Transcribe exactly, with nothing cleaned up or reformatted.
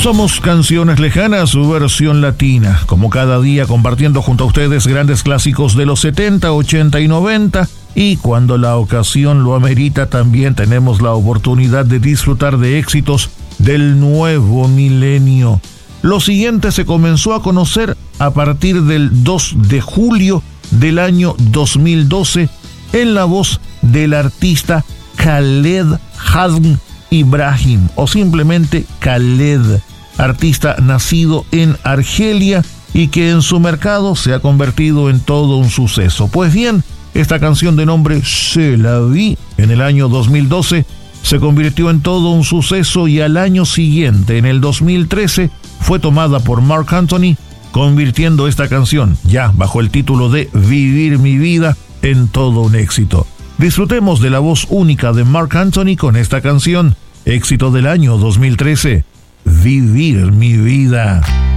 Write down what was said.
Somos Canciones Lejanas, su versión latina, como cada día compartiendo junto a ustedes grandes clásicos de los setenta, ochenta y noventa, y cuando la ocasión lo amerita también tenemos la oportunidad de disfrutar de éxitos del nuevo milenio. Lo siguiente se comenzó a conocer a partir del dos de julio del año dos mil doce en la voz del artista Khaled Hazm Ibrahim, o simplemente Khaled, artista nacido en Argelia y que en su mercado se ha convertido en todo un suceso. Pues bien, esta canción de nombre C'est la vie en el año dos mil doce se convirtió en todo un suceso y al año siguiente, en el dos mil trece, fue tomada por Marc Anthony, convirtiendo esta canción, ya bajo el título de Vivir mi vida, en todo un éxito. Disfrutemos de la voz única de Marc Anthony con esta canción, éxito del año dos mil trece, Vivir mi vida.